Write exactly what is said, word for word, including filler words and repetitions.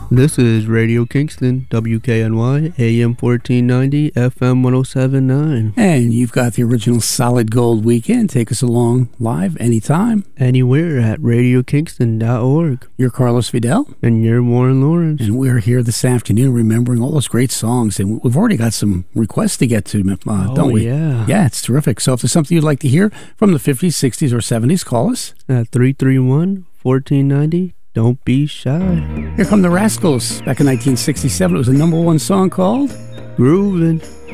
This is Radio Kingston, W K N Y, A M fourteen ninety, F M one oh seven point nine. And you've got the original Solid Gold Weekend. Take us along live anytime. Anywhere at radio kingston dot org. You're Carlos Fidel. And you're Warren Lawrence. And we're here this afternoon remembering all those great songs. And we've already got some requests to get to, uh, oh, don't we? yeah. Yeah, it's terrific. So if there's something you'd like to hear from the fifties, sixties, or seventies, call us. At three three one, one four nine zero. Don't be shy. Here come the Rascals. Back in nineteen sixty-seven, it was a number one song called Groovin'.